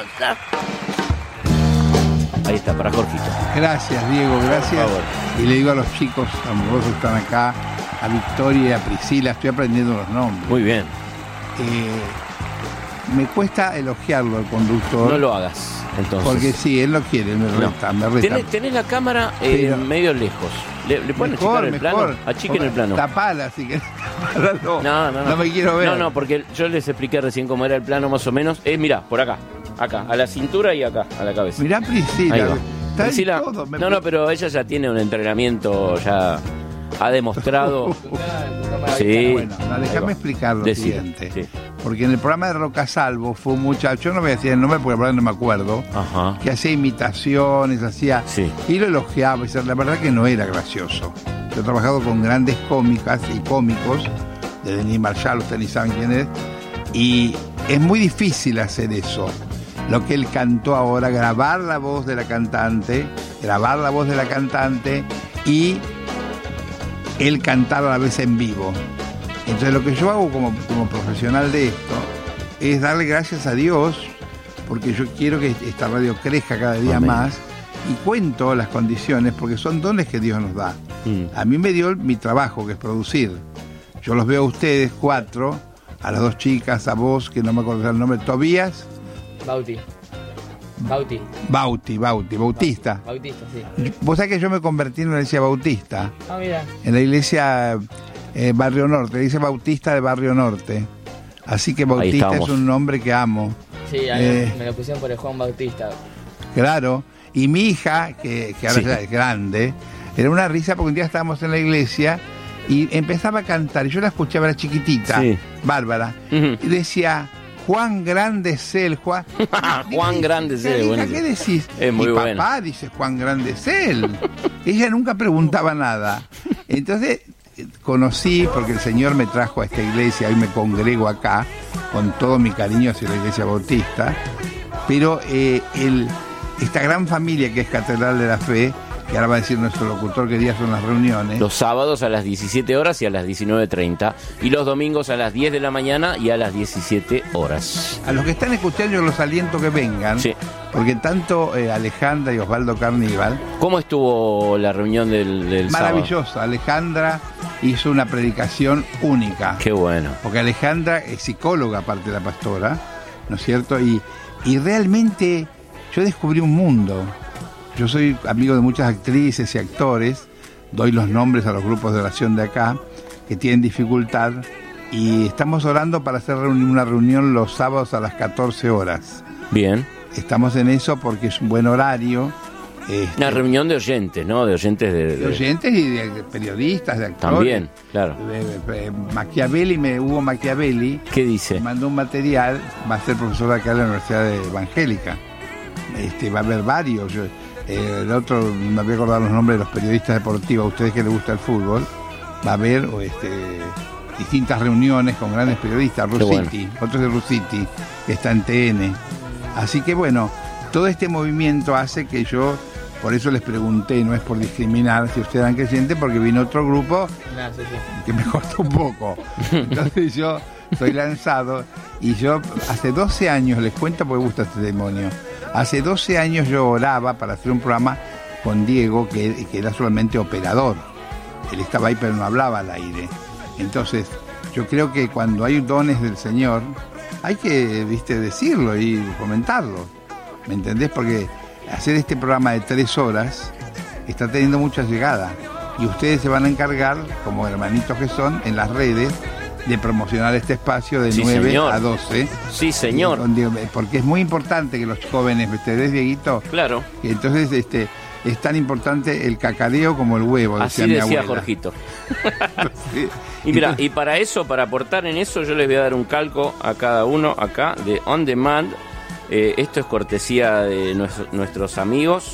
hermosa. Ahí está, para Jorgito. Gracias, Diego, gracias. Y le digo a los chicos amorosos que están acá, a Victoria y a Priscila, estoy aprendiendo los nombres. Muy bien. Me cuesta elogiarlo al conductor. No lo hagas, entonces. Porque sí, él lo quiere, me reta. Tenés la cámara medio lejos. ¿Le pueden achicar el plano? Achiquen el plano. Tapala, así que no me quiero ver. No, porque yo les expliqué recién cómo era el plano más o menos. Mirá, por acá, a la cintura y acá, a la cabeza. Mirá Priscila. Priscila, pero ella ya tiene un entrenamiento, ya ha demostrado. Sí. Bueno, déjame explicar lo siguiente. Sí. Porque en el programa de Roca Salvo fue un muchacho, yo no voy a decir el nombre porque la verdad no me acuerdo, que hacía imitaciones, y lo elogiaba, y la verdad que no era gracioso. Yo he trabajado con grandes cómicas y cómicos, de Denis Marshall, ustedes ni saben quién es, y es muy difícil hacer eso. Lo que él cantó ahora, grabar la voz de la cantante y él cantar a la vez en vivo. Entonces lo que yo hago como profesional de esto es darle gracias a Dios, porque yo quiero que esta radio crezca cada día más, y cuento las condiciones porque son dones que Dios nos da. A mí me dio mi trabajo, que es producir. Yo los veo a ustedes 4, a las 2 chicas, a vos, que no me acuerdo el nombre, Tobías. Bautista. Bautista, sí. Vos sabés que yo me convertí en una iglesia bautista. Mira. En la iglesia Barrio Norte, dice Bautista de Barrio Norte. Así que Bautista es un nombre que amo. Sí, me lo pusieron por el Juan Bautista. Claro. Y mi hija, que ahora ya es grande, era una risa porque un día estábamos en la iglesia y empezaba a cantar. Y yo la escuchaba, era chiquitita, Bárbara, y decía: Juan Grande Cel, Juan. Juan Grande Cel, bueno. ¿Qué decís? Es muy mi bueno. Papá dice Juan Grande Cel. Ella nunca preguntaba nada. Entonces conocí, porque el Señor me trajo a esta iglesia, hoy me congrego acá con todo mi cariño hacia la iglesia bautista, pero esta gran familia que es Catedral de la Fe, que ahora va a decir nuestro locutor qué días son las reuniones. Los sábados a las 17 horas y a las 19:30. Y los domingos a las 10 de la mañana y a las 17 horas. A los que están escuchando yo los aliento que vengan. Sí. Porque tanto Alejandra y Osvaldo Carníbal... ¿Cómo estuvo la reunión del sábado? Maravillosa. Alejandra hizo una predicación única. Qué bueno. Porque Alejandra es psicóloga, aparte de la pastora, ¿no es cierto? Y realmente yo descubrí un mundo. Yo soy amigo de muchas actrices y actores, doy los nombres a los grupos de oración de acá que tienen dificultad, y estamos orando para hacer una reunión los sábados a las 14 horas. Bien. Estamos en eso porque es un buen horario. Una reunión de oyentes, ¿no? De oyentes de oyentes y de periodistas, de actores. También, claro. Hugo Machiavelli. ¿Qué dice? Me mandó un material, va a ser profesor de acá de la Universidad Evangélica. Va a haber varios. El otro, no me voy a acordar los nombres de los periodistas deportivos, a ustedes que les gusta el fútbol, va a haber distintas reuniones con grandes periodistas. Rusiti, otro es de Rusiti, que está en TN. Así que bueno, todo este movimiento hace que yo, por eso les pregunté, no es por discriminar si ustedes eran creyentes, porque vino otro grupo que me costó un poco. Entonces yo soy lanzado, y yo hace 12 años, les cuento porque me gusta este demonio, hace 12 años yo oraba para hacer un programa con Diego que era solamente operador. Él estaba ahí pero no hablaba al aire. Entonces yo creo que cuando hay dones del Señor hay que, decirlo y comentarlo. ¿Me entendés? Porque hacer este programa de 3 horas está teniendo mucha llegada. Y ustedes se van a encargar, como hermanitos que son, en las redes, de promocionar este espacio de 9 a 12. Sí, señor. Porque es muy importante que los jóvenes, ¿ves, Dieguito? Claro. Y entonces es tan importante el cacadeo como el huevo, así decía mi abuela. Jorgito. Sí. Y mira, y para eso, para aportar en eso, yo les voy a dar un calco a cada uno acá de On Demand. Esto es cortesía de nuestros amigos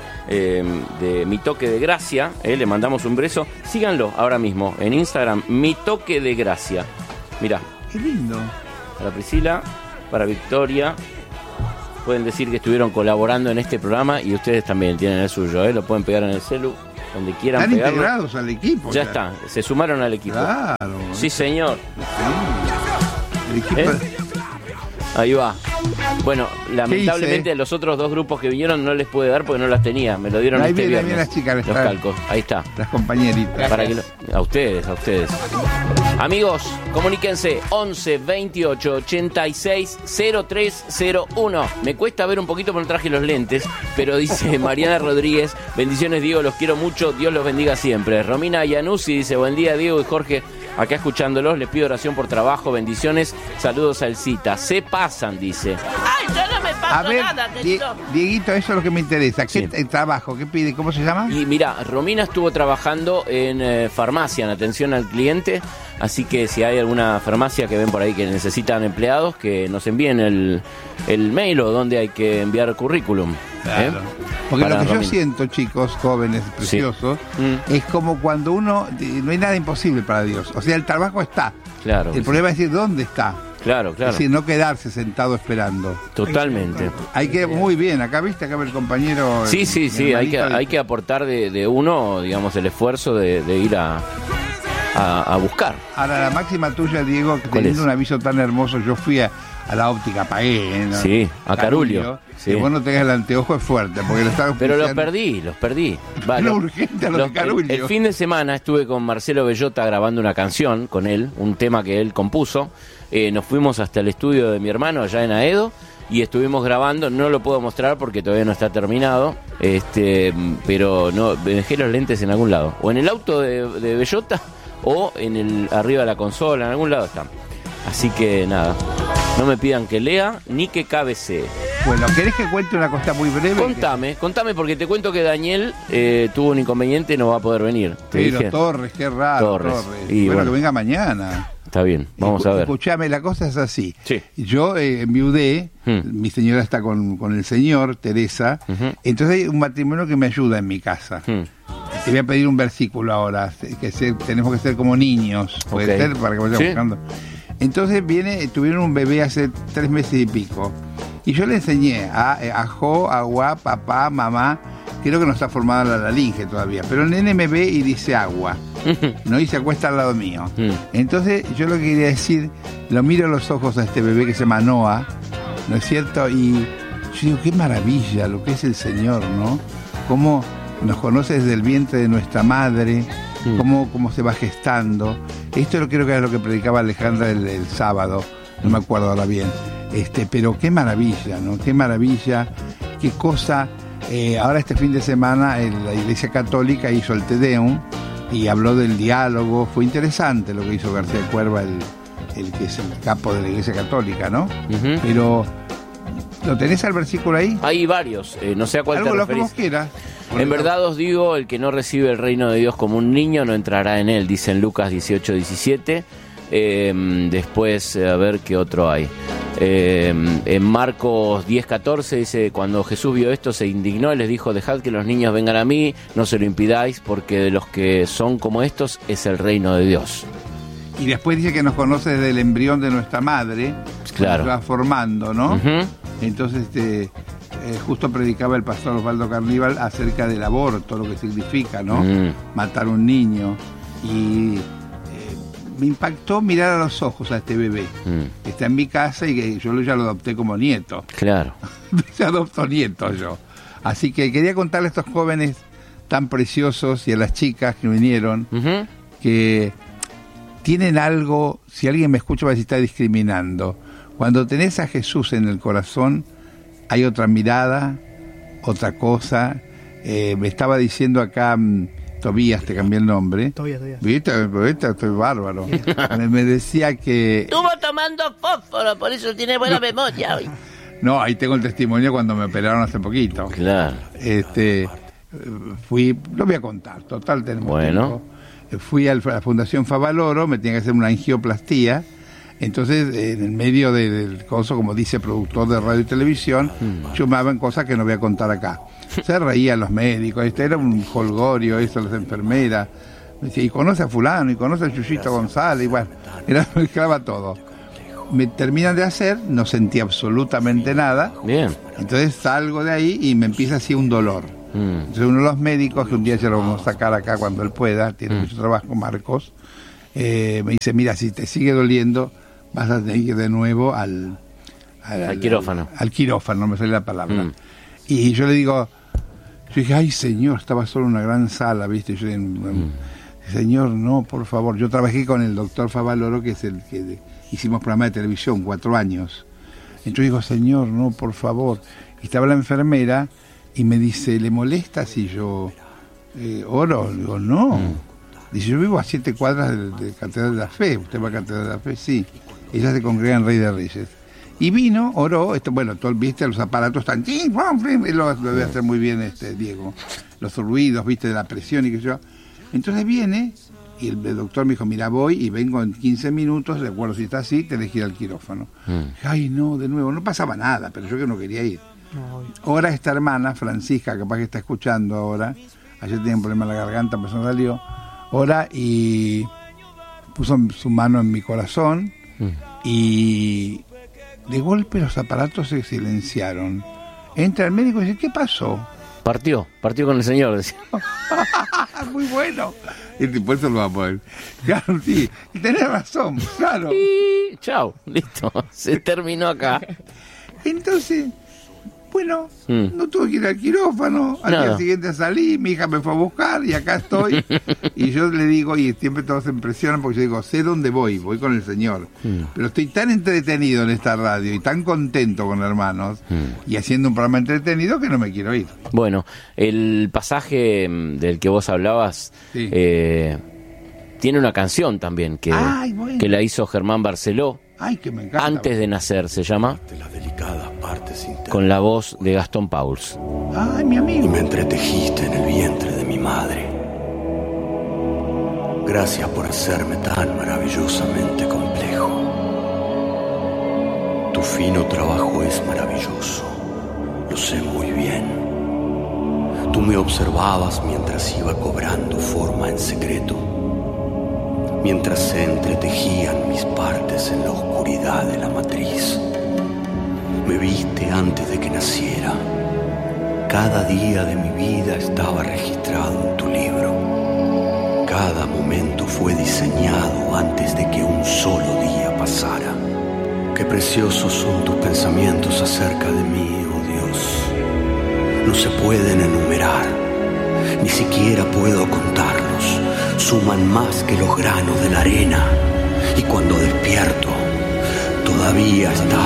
de Mi Toque de Gracia. Le mandamos un beso. Síganlo ahora mismo en Instagram, Mi Toque de Gracia. Mirá. Qué lindo. Para Priscila, para Victoria. Pueden decir que estuvieron colaborando en este programa, y ustedes también tienen el suyo. Lo pueden pegar en el celu, donde quieran pegarlo. Están pegarlo. integrados al equipo. Ya está, se sumaron al equipo. Claro. Sí, señor. Sí. El equipo... Ahí va. Bueno, lamentablemente los otros dos grupos que vinieron no les pude dar porque no las tenía. Me lo dieron ahí este viernes. Ahí vienen las chicas, los calcos. Ahí está. Las compañeritas. Para que a ustedes. Amigos, comuníquense 11 28 86 0301. Me cuesta ver un poquito porque no traje los lentes, pero dice Mariana Rodríguez, bendiciones Diego, los quiero mucho, Dios los bendiga siempre. Romina Yanussi dice, buen día Diego y Jorge, acá escuchándolos, les pido oración por trabajo, bendiciones, saludos a Elcita. Se pasan, dice. Ay, yo no me paso nada, querido. Dieguito, eso es lo que me interesa. ¿Qué trabajo? ¿Qué pide? ¿Cómo se llama? Y mira, Romina estuvo trabajando en farmacia, en atención al cliente, así que si hay alguna farmacia que ven por ahí que necesitan empleados, que nos envíen el mail o donde hay que enviar currículum. Claro. Porque lo que Romina. Yo siento, chicos, jóvenes, preciosos, es como cuando no hay nada imposible para Dios. O sea, el trabajo está. Claro. El problema es decir, ¿dónde está? Claro. Es decir, no quedarse sentado esperando. Totalmente. Hay que, muy bien, acá viste, acá el compañero... Sí, hay que aportar de uno, digamos, el esfuerzo de ir a buscar. Ahora, la máxima tuya, Diego, que teniendo un aviso tan hermoso, yo fui a la óptica, pagué, ¿no? Sí, a Carulio. Sí. Que vos no tengas el anteojo es fuerte, porque lo estaba pero los perdí. Vale, lo urgente a los de Carulio. El fin de semana estuve con Marcelo Bellota grabando una canción con él, un tema que él compuso. Nos fuimos hasta el estudio de mi hermano allá en Aedo y estuvimos grabando. No lo puedo mostrar porque todavía no está terminado, pero no dejé los lentes en algún lado, o en el auto de Bellota o arriba de la consola, en algún lado están. Así que nada, no me pidan que lea ni que cabecee. Bueno, ¿querés que cuente una cosa muy breve? Contame, porque te cuento que Daniel tuvo un inconveniente y no va a poder venir. Pero Torres, qué raro. Torres. Y bueno, que venga mañana. Está bien, vamos a ver. Escuchame, la cosa es así. Sí. Yo enviudé, mi señora está con el señor, Teresa, entonces hay un matrimonio que me ayuda en mi casa. Te voy a pedir un versículo ahora, tenemos que ser como niños, puede ser, para que vaya buscando. Entonces tuvieron un bebé hace 3 meses y pico. Y yo le enseñé a Jo, agua, papá, mamá. Creo que no está formada la laringe todavía. Pero el nene me ve y dice agua. ¿No? Y se acuesta al lado mío. Entonces yo lo que quería decir, lo miro a los ojos a este bebé que se llama Noah, ¿no es cierto? Y yo digo, qué maravilla lo que es el Señor, ¿no? Cómo nos conoce desde el vientre de nuestra madre, cómo se va gestando. Esto creo que era lo que predicaba Alejandra el sábado, no me acuerdo ahora bien. Pero qué maravilla, ¿no? Qué maravilla, qué cosa. Ahora este fin de semana la Iglesia Católica hizo el Te Deum y habló del diálogo. Fue interesante lo que hizo García Cuerva, el que es el capo de la Iglesia Católica, ¿no? Pero, ¿lo tenés al versículo ahí? Hay varios, no sé a cuál te referís. Algo lo que quieras. En verdad os digo, el que no recibe el reino de Dios como un niño no entrará en él, dice en Lucas 18:17. Después, a ver qué otro hay. En Marcos 10:14 dice, cuando Jesús vio esto se indignó y les dijo, dejad que los niños vengan a mí, no se lo impidáis, porque de los que son como estos es el reino de Dios. Y después dice que nos conoce desde el embrión de nuestra madre, claro, se va formando, ¿no? Entonces justo predicaba el pastor Osvaldo Carníbal acerca del aborto, lo que significa, ¿no? Matar un niño. Y me impactó mirar a los ojos a este bebé que está en mi casa y que yo ya lo adopté como nieto. Claro. Se adoptó nieto yo. Así que quería contarle a estos jóvenes tan preciosos y a las chicas que vinieron que tienen algo. Si alguien me escucha va a decir está discriminando. Cuando tenés a Jesús en el corazón hay otra mirada, otra cosa. Me estaba diciendo acá Tobías, te cambié el nombre. Tobías. ¿Viste? Estoy bárbaro. Me decía que... Estuvo tomando fósforo, por eso tiene buena memoria hoy. No, ahí tengo el testimonio cuando me operaron hace poquito. Claro. Lo voy a contar, total tenemos tiempo. Fui a la Fundación Favaloro, me tenía que hacer una angioplastía. Entonces, en el medio del coso, como dice productor de radio y televisión, chumaban cosas que no voy a contar acá. Se reían los médicos, era un jolgorio, eso, las enfermeras. Me decía, y conoce a fulano, y conoce a Chuyito González, y bueno, mezclaba todo. Me terminan de hacer, no sentí absolutamente nada. Bien. Entonces salgo de ahí y me empieza así un dolor. Entonces uno de los médicos, que un día ya lo vamos a sacar acá cuando él pueda, tiene mucho trabajo, Marcos, me dice, mira, si te sigue doliendo, vas a tener que ir de nuevo al al quirófano. Al quirófano, no me sale la palabra. Y yo le digo, yo dije, ay señor, estaba solo en una gran sala, ¿viste? Yo señor, no, por favor. Yo trabajé con el doctor Favaloro, que es el que hicimos programa de televisión, 4 años. Entonces digo, señor, no, por favor. Y estaba la enfermera y me dice, ¿le molesta si yo oro? Le digo, no. Dice, yo vivo a 7 cuadras de Catedral de la Fe. ¿Usted va a Catedral de la Fe? Sí. Ella se congrega en Rey de Reyes. Y vino, oró, bueno, todo, viste, los aparatos están, lo debe hacer muy bien Diego, los ruidos, viste, de la presión y qué sé yo. Entonces viene, y el doctor me dijo, mira, voy y vengo en 15 minutos, de acuerdo, si está así, te elegí al quirófano. Ay, no, de nuevo, no pasaba nada, pero yo que no quería ir. Ahora esta hermana, Francisca, capaz que está escuchando ahora, ayer tenía un problema en la garganta, pues no salió, ora y puso su mano en mi corazón y de golpe los aparatos se silenciaron. Entra el médico y dice, ¿qué pasó? Partió con el señor, decía. Muy bueno. Y por eso lo va a poder. Claro, sí. Y tenés razón, claro. Y chao, listo. Se terminó acá. Entonces, bueno, no tuve que ir al quirófano. Al día siguiente salí, mi hija me fue a buscar y acá estoy. Y yo le digo, y siempre todos se impresionan porque yo digo, sé dónde voy con el Señor. Pero estoy tan entretenido en esta radio y tan contento con hermanos y haciendo un programa entretenido que no me quiero ir. Bueno, el pasaje del que vos hablabas tiene una canción también que la hizo Germán Barceló. Ay, que me encanta. Antes de nacer se llama, con la voz de Gastón Pauls. Ay, mi amigo. Y me entretejiste en el vientre de mi madre. Gracias por hacerme tan maravillosamente complejo. Tu fino trabajo es maravilloso, lo sé muy bien. Tú me observabas mientras iba cobrando forma en secreto, mientras se entretejían mis partes en la oscuridad de la matriz. Me viste antes de que naciera. Cada día de mi vida estaba registrado en tu libro. Cada momento fue diseñado antes de que un solo día pasara. Qué preciosos son tus pensamientos acerca de mí, oh Dios. No se pueden enumerar, ni siquiera puedo contarlos. Suman más que los granos de la arena. Y cuando despierto, todavía está